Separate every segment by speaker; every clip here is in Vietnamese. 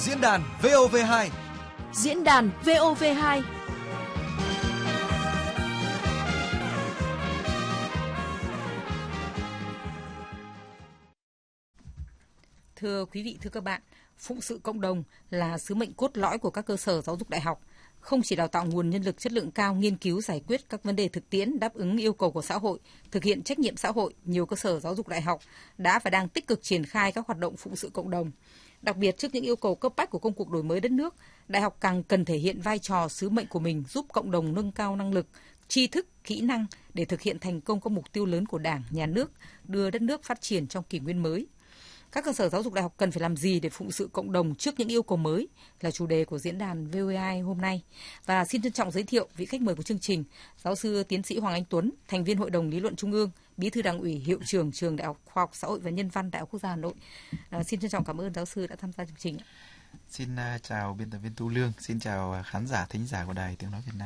Speaker 1: Diễn đàn VOV2.
Speaker 2: Diễn đàn VOV2.
Speaker 3: Thưa quý vị, thưa các bạn, phụng sự cộng đồng là sứ mệnh cốt lõi của các cơ sở giáo dục đại học. Không chỉ đào tạo nguồn nhân lực chất lượng cao nghiên cứu giải quyết các vấn đề thực tiễn đáp ứng yêu cầu của xã hội, thực hiện trách nhiệm xã hội, nhiều cơ sở giáo dục đại học đã và đang tích cực triển khai các hoạt động phụng sự cộng đồng. Đặc biệt trước những yêu cầu cấp bách của công cuộc đổi mới đất nước, đại học càng cần thể hiện vai trò sứ mệnh của mình giúp cộng đồng nâng cao năng lực, tri thức, kỹ năng để thực hiện thành công các mục tiêu lớn của Đảng, Nhà nước, đưa đất nước phát triển trong kỷ nguyên mới. Các cơ sở giáo dục đại học cần phải làm gì để phụng sự cộng đồng trước những yêu cầu mới là chủ đề của diễn đàn VOV2 hôm nay. Và xin trân trọng giới thiệu vị khách mời của chương trình, giáo sư tiến sĩ Hoàng Anh Tuấn, thành viên Hội đồng Lý luận Trung ương, Bí thư Đảng ủy, Hiệu trưởng Trường Đại học Khoa học Xã hội và Nhân văn Đại học Quốc gia Hà Nội. Xin trân trọng cảm ơn giáo sư đã tham gia chương trình.
Speaker 4: Xin chào biên tập viên Tu Lương, xin chào khán giả, thính giả của Đài Tiếng Nói Việt Nam.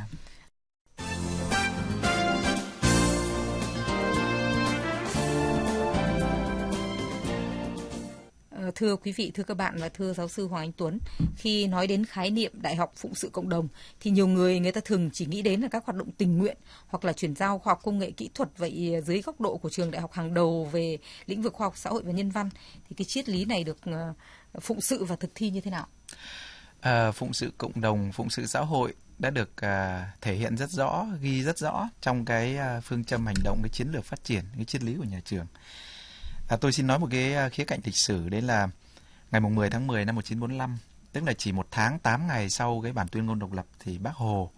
Speaker 3: Thưa quý vị, thưa các bạn và thưa giáo sư Hoàng Anh Tuấn, khi nói đến khái niệm đại học phụng sự cộng đồng thì nhiều người ta thường chỉ nghĩ đến là các hoạt động tình nguyện hoặc là chuyển giao khoa học công nghệ kỹ thuật. Vậy dưới góc độ của trường đại học hàng đầu về lĩnh vực khoa học xã hội và nhân văn thì cái triết lý này được phụng sự và thực thi như thế nào?
Speaker 4: Phụng sự cộng đồng, phụng sự xã hội đã được thể hiện rất rõ, ghi rất rõ trong cái phương châm hành động, cái chiến lược phát triển, cái triết lý của nhà trường. Tôi xin nói một cái khía cạnh lịch sử, đấy là ngày 10 tháng 10 năm 1945, tức là chỉ 1 tháng 8 ngày sau cái bản tuyên ngôn độc lập thì Bác Hồ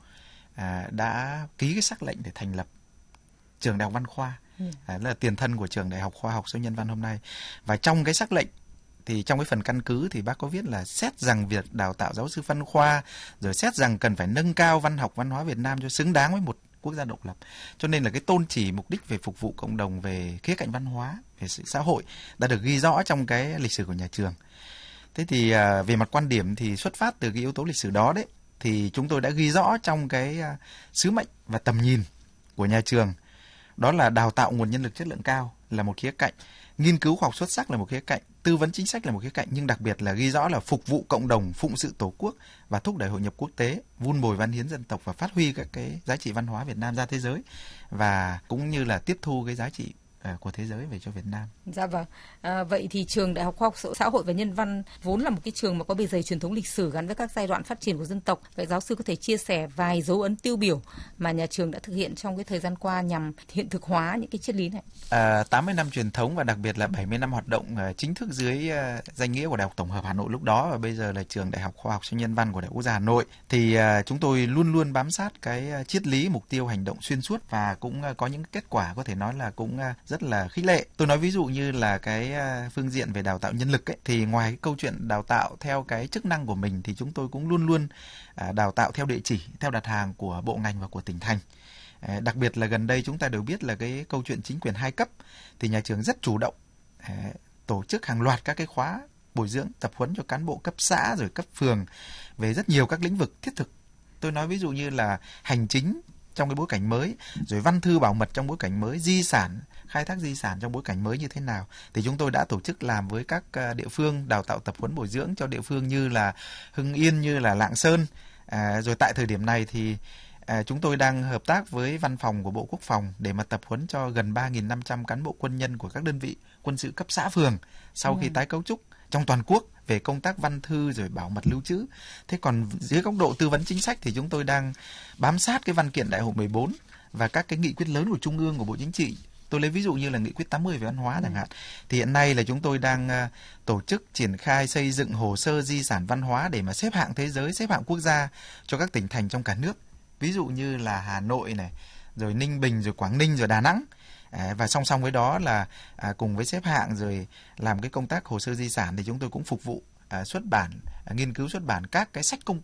Speaker 4: đã ký cái sắc lệnh để thành lập trường Đại học Văn Khoa, là tiền thân của trường Đại học Khoa học Xã hội Nhân văn hôm nay. Và trong cái sắc lệnh thì trong cái phần căn cứ thì bác có viết là xét rằng việc đào tạo giáo sư văn khoa, rồi xét rằng cần phải nâng cao văn học văn hóa Việt Nam cho xứng đáng với một quốc gia độc lập. Cho nên là cái tôn chỉ mục đích về phục vụ cộng đồng, về khía cạnh văn hóa, về sự xã hội đã được ghi rõ trong cái lịch sử của nhà trường. Thế thì về mặt quan điểm thì xuất phát từ cái yếu tố lịch sử đó đấy, thì chúng tôi đã ghi rõ trong cái sứ mệnh và tầm nhìn của nhà trường. Đó là đào tạo nguồn nhân lực chất lượng cao là một khía cạnh, nghiên cứu khoa học xuất sắc là một khía cạnh, tư vấn chính sách là một khía cạnh, nhưng đặc biệt là ghi rõ là phục vụ cộng đồng, phụng sự Tổ quốc và thúc đẩy hội nhập quốc tế, vun bồi văn hiến dân tộc và phát huy các cái giá trị văn hóa Việt Nam ra thế giới, và cũng như là tiếp thu cái giá trị của thế giới về cho Việt Nam.
Speaker 3: Dạ vâng. Vậy thì trường Đại học Khoa học Xã hội và Nhân văn vốn là một cái trường mà có bề dày truyền thống lịch sử gắn với các giai đoạn phát triển của dân tộc. Vậy giáo sư có thể chia sẻ vài dấu ấn tiêu biểu mà nhà trường đã thực hiện trong cái thời gian qua nhằm hiện thực hóa những cái triết lý này?
Speaker 4: 80 năm truyền thống và đặc biệt là 70 năm hoạt động chính thức dưới danh nghĩa của Đại học Tổng hợp Hà Nội lúc đó, và bây giờ là trường Đại học Khoa học Xã hội Nhân văn của Đại học Quốc gia Hà Nội, thì chúng tôi luôn luôn bám sát cái triết lý, mục tiêu, hành động xuyên suốt và cũng có những kết quả có thể nói là cũng rất là khích lệ. Tôi nói ví dụ như là cái phương diện về đào tạo nhân lực ấy, thì ngoài cái câu chuyện đào tạo theo cái chức năng của mình thì chúng tôi cũng luôn luôn đào tạo theo địa chỉ, theo đặt hàng của bộ ngành và của tỉnh thành. Đặc biệt là gần đây chúng ta đều biết là cái câu chuyện chính quyền 2 cấp thì nhà trường rất chủ động tổ chức hàng loạt các cái khóa bồi dưỡng tập huấn cho cán bộ cấp xã rồi cấp phường về rất nhiều các lĩnh vực thiết thực. Tôi nói ví dụ như là hành chính trong cái bối cảnh mới, rồi văn thư bảo mật trong bối cảnh mới, di sản, khai thác di sản trong bối cảnh mới như thế nào, thì chúng tôi đã tổ chức làm với các địa phương, đào tạo tập huấn bồi dưỡng cho địa phương như là Hưng Yên, như là Lạng Sơn. Rồi tại thời điểm này thì chúng tôi đang hợp tác với văn phòng của Bộ Quốc phòng để mà tập huấn cho gần 3.500 cán bộ quân nhân của các đơn vị quân sự cấp xã phường sau khi tái cấu trúc trong toàn quốc về công tác văn thư rồi bảo mật lưu trữ. Thế còn dưới góc độ tư vấn chính sách thì chúng tôi đang bám sát cái văn kiện Đại hội 14 và các cái nghị quyết lớn của Trung ương, của Bộ Chính trị. Tôi lấy ví dụ như là nghị quyết 80 về văn hóa chẳng hạn. Thì hiện nay là chúng tôi đang tổ chức triển khai xây dựng hồ sơ di sản văn hóa để mà xếp hạng thế giới, xếp hạng quốc gia cho các tỉnh thành trong cả nước. Ví dụ như là Hà Nội này, rồi Ninh Bình, rồi Quảng Ninh, rồi Đà Nẵng. Và song song với đó là cùng với xếp hạng rồi làm cái công tác hồ sơ di sản thì chúng tôi cũng phục vụ xuất bản, nghiên cứu xuất bản các cái sách công